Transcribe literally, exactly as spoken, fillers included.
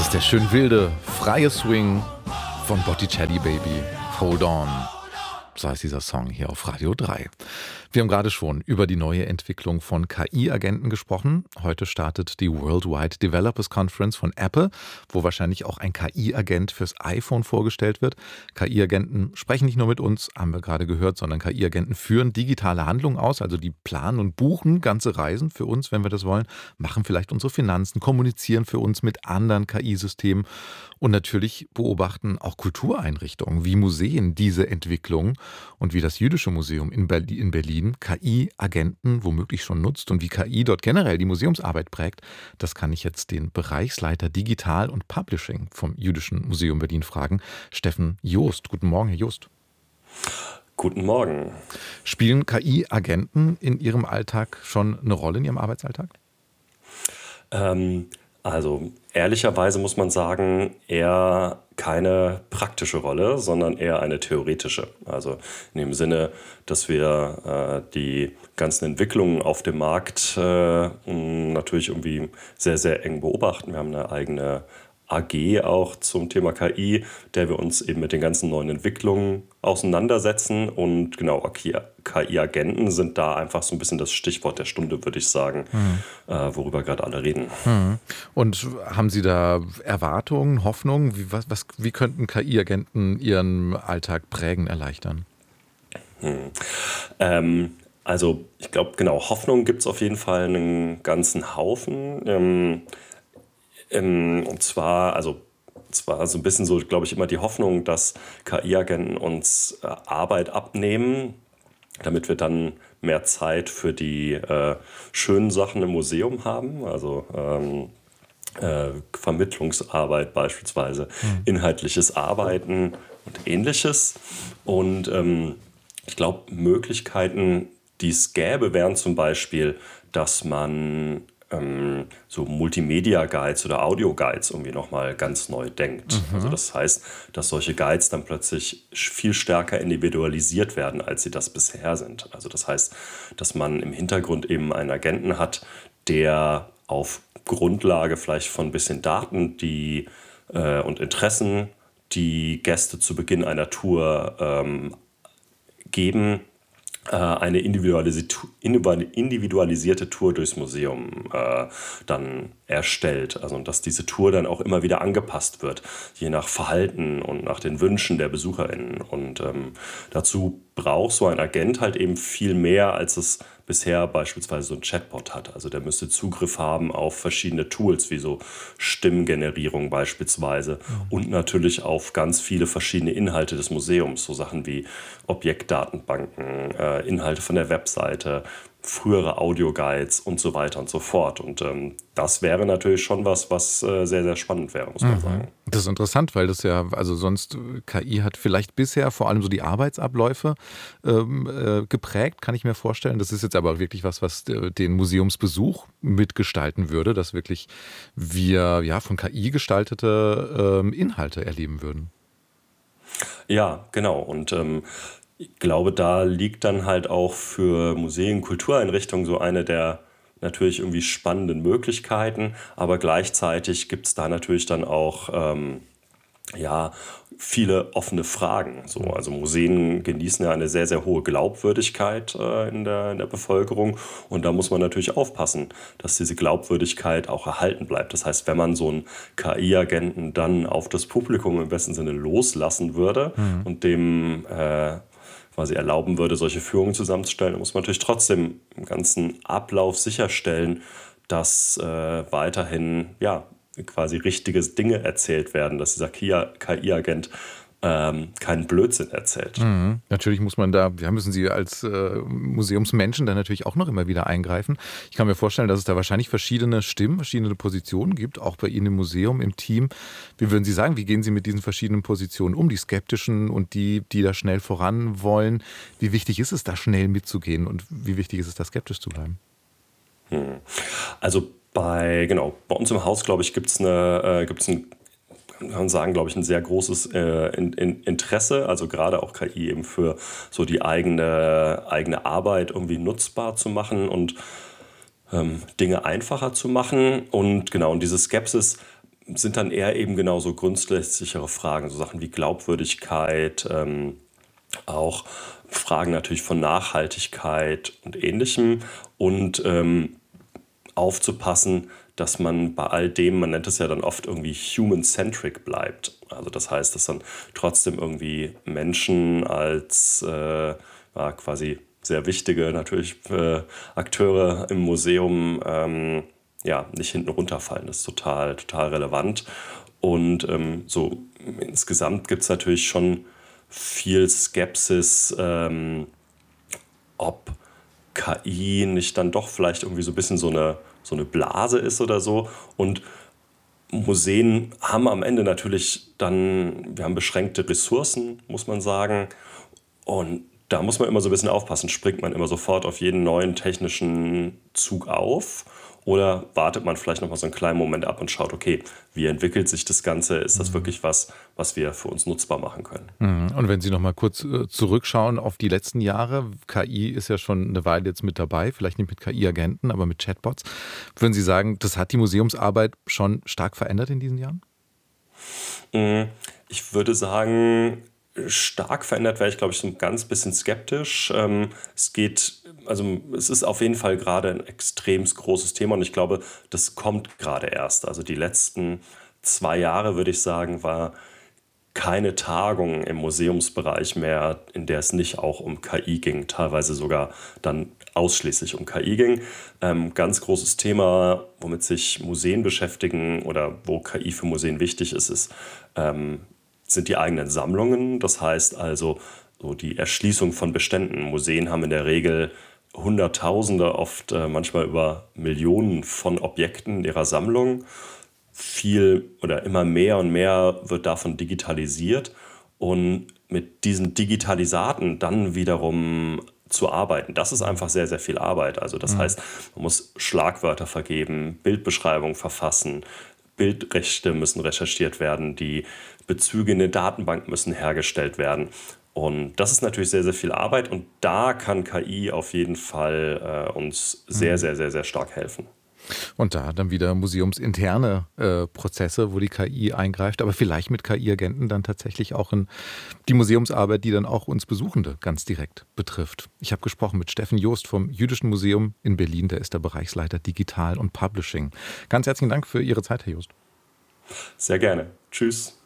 ist der schön wilde, freie Swing von Botticelli Baby. Hold on. So heißt dieser Song hier auf Radio drei. Wir haben gerade schon über die neue Entwicklung von K I-Agenten gesprochen. Heute startet die Worldwide Developers Conference von Apple, wo wahrscheinlich auch ein K I-Agent fürs iPhone vorgestellt wird. K I-Agenten sprechen nicht nur mit uns, haben wir gerade gehört, sondern K I-Agenten führen digitale Handlungen aus, also die planen und buchen ganze Reisen für uns, wenn wir das wollen, machen vielleicht unsere Finanzen, kommunizieren für uns mit anderen K I-Systemen und natürlich beobachten auch Kultureinrichtungen wie Museen diese Entwicklung und wie das Jüdische Museum in Berlin, in Berlin K I-Agenten womöglich schon nutzt und wie K I dort generell die Museumsarbeit prägt, das kann ich jetzt den Bereichsleiter Digital und Publishing vom Jüdischen Museum Berlin fragen, Steffen Joost. Guten Morgen, Herr Joost. Guten Morgen. Spielen K I-Agenten in Ihrem Alltag schon eine Rolle in Ihrem Arbeitsalltag? Ähm, also ehrlicherweise muss man sagen, eher keine praktische Rolle, sondern eher eine theoretische. Also in dem Sinne, dass wir äh, die ganzen Entwicklungen auf dem Markt äh, natürlich irgendwie sehr, sehr eng beobachten. Wir haben eine eigene A G auch zum Thema K I, der wir uns eben mit den ganzen neuen Entwicklungen auseinandersetzen. Und genau, K I-Agenten sind da einfach so ein bisschen das Stichwort der Stunde, würde ich sagen, mhm. äh, worüber gerade alle reden. Mhm. Und haben Sie da Erwartungen, Hoffnungen? Wie, was, was, wie könnten K I-Agenten Ihren Alltag prägen, erleichtern? Hm. Ähm, also ich glaube, genau, Hoffnung gibt es auf jeden Fall einen ganzen Haufen. Ähm, Und zwar, also zwar so ein bisschen so, glaube ich, immer die Hoffnung, dass K I-Agenten uns äh, Arbeit abnehmen, damit wir dann mehr Zeit für die äh, schönen Sachen im Museum haben, also ähm, äh, Vermittlungsarbeit beispielsweise, mhm. inhaltliches Arbeiten und Ähnliches. Und ähm, ich glaube, Möglichkeiten, die es gäbe, wären zum Beispiel, dass man Ähm, so Multimedia-Guides oder Audio-Guides irgendwie nochmal ganz neu denkt. Mhm. Also das heißt, dass solche Guides dann plötzlich viel stärker individualisiert werden, als sie das bisher sind. Also das heißt, dass man im Hintergrund eben einen Agenten hat, der auf Grundlage vielleicht von ein bisschen Daten die, äh, und Interessen, die Gäste zu Beginn einer Tour ähm, geben, eine individualisierte Tour durchs Museum äh, dann erstellt. Also dass diese Tour dann auch immer wieder angepasst wird, je nach Verhalten und nach den Wünschen der BesucherInnen. Und ähm, dazu braucht so ein Agent halt eben viel mehr, als es bisher beispielsweise so ein Chatbot hat. Also der müsste Zugriff haben auf verschiedene Tools, wie so Stimmgenerierung beispielsweise mhm. und natürlich auf ganz viele verschiedene Inhalte des Museums, so Sachen wie Objektdatenbanken, äh, Inhalte von der Webseite, frühere Audioguides und so weiter und so fort. Und ähm, das wäre natürlich schon was, was äh, sehr, sehr spannend wäre, muss man mhm. sagen. Das ist interessant, weil das ja, also sonst K I hat vielleicht bisher vor allem so die Arbeitsabläufe ähm, äh, geprägt, kann ich mir vorstellen. Das ist jetzt aber wirklich was, was den Museumsbesuch mitgestalten würde, dass wirklich wir ja von K I gestaltete ähm, Inhalte erleben würden. Ja, genau. Und ähm, ich glaube, da liegt dann halt auch für Museen, Kultureinrichtungen so eine der natürlich irgendwie spannenden Möglichkeiten, aber gleichzeitig gibt es da natürlich dann auch ähm, ja, viele offene Fragen. So, also Museen genießen ja eine sehr, sehr hohe Glaubwürdigkeit äh, in der, in der Bevölkerung und da muss man natürlich aufpassen, dass diese Glaubwürdigkeit auch erhalten bleibt. Das heißt, wenn man so einen K I-Agenten dann auf das Publikum im besten Sinne loslassen würde mhm. und dem äh, quasi erlauben würde, solche Führungen zusammenzustellen, dann muss man natürlich trotzdem im ganzen Ablauf sicherstellen, dass äh, weiterhin ja, quasi richtige Dinge erzählt werden, dass dieser K I-Agent ähm, keinen Blödsinn erzählt. Mhm. Natürlich muss man da, ja, müssen Sie als äh, Museumsmenschen dann natürlich auch noch immer wieder eingreifen. Ich kann mir vorstellen, dass es da wahrscheinlich verschiedene Stimmen, verschiedene Positionen gibt, auch bei Ihnen im Museum, im Team. Wie würden Sie sagen, wie gehen Sie mit diesen verschiedenen Positionen um, die Skeptischen und die, die da schnell voran wollen? Wie wichtig ist es, da schnell mitzugehen und wie wichtig ist es, da skeptisch zu bleiben? Hm. Also bei, genau, bei uns im Haus, glaube ich, gibt es eine, äh, gibt's ein kann man sagen, glaube ich, ein sehr großes äh, in, in Interesse, also gerade auch K I eben für so die eigene, eigene Arbeit irgendwie nutzbar zu machen und ähm, Dinge einfacher zu machen. Und genau, und diese Skepsis sind dann eher eben genau so grundsätzlichere Fragen, so Sachen wie Glaubwürdigkeit, ähm, auch Fragen natürlich von Nachhaltigkeit und Ähnlichem und ähm, aufzupassen, dass man bei all dem, man nennt es ja dann oft irgendwie human-centric bleibt. Also das heißt, dass dann trotzdem irgendwie Menschen als äh, ja, quasi sehr wichtige natürlich äh, Akteure im Museum ähm, ja, nicht hinten runterfallen. Das ist total, total relevant. Und ähm, so insgesamt gibt es natürlich schon viel Skepsis, ähm, ob K I nicht dann doch vielleicht irgendwie so ein bisschen so eine, so eine Blase ist oder so. Und Museen haben am Ende natürlich dann, wir haben beschränkte Ressourcen, muss man sagen. Und da muss man immer so ein bisschen aufpassen. Springt man immer sofort auf jeden neuen technischen Zug auf? Oder wartet man vielleicht noch mal so einen kleinen Moment ab und schaut, okay, wie entwickelt sich das Ganze? Ist das wirklich was, was wir für uns nutzbar machen können? Und wenn Sie noch mal kurz äh, zurückschauen auf die letzten Jahre, K I ist ja schon eine Weile jetzt mit dabei, vielleicht nicht mit K I-Agenten, aber mit Chatbots. Würden Sie sagen, das hat die Museumsarbeit schon stark verändert in diesen Jahren? Ich würde sagen, stark verändert wäre ich, glaube ich, so ein ganz bisschen skeptisch. Ähm, es geht, also es ist auf jeden Fall gerade ein extrem großes Thema und ich glaube, das kommt gerade erst. Also die letzten zwei Jahre, würde ich sagen, war keine Tagung im Museumsbereich mehr, in der es nicht auch um K I ging, teilweise sogar dann ausschließlich um K I ging. Ähm, ganz großes Thema, womit sich Museen beschäftigen oder wo K I für Museen wichtig ist, ist ähm, sind die eigenen Sammlungen. Das heißt also so die Erschließung von Beständen. Museen haben in der Regel Hunderttausende, oft äh, manchmal über Millionen von Objekten in ihrer Sammlung. Viel oder immer mehr und mehr wird davon digitalisiert. Und mit diesen Digitalisaten dann wiederum zu arbeiten, das ist einfach sehr, sehr viel Arbeit. Also das heißt, man muss Schlagwörter vergeben, Bildbeschreibung verfassen, Bildrechte müssen recherchiert werden, die Bezüge in der Datenbank müssen hergestellt werden. Und das ist natürlich sehr, sehr viel Arbeit und da kann K I auf jeden Fall äh, uns sehr, sehr, sehr, sehr stark helfen. Und da dann wieder museumsinterne äh, Prozesse, wo die K I eingreift, aber vielleicht mit K I-Agenten dann tatsächlich auch in die Museumsarbeit, die dann auch uns Besuchende ganz direkt betrifft. Ich habe gesprochen mit Steffen Joost vom Jüdischen Museum in Berlin, der ist der Bereichsleiter Digital und Publishing. Ganz herzlichen Dank für Ihre Zeit, Herr Joost. Sehr gerne. Tschüss.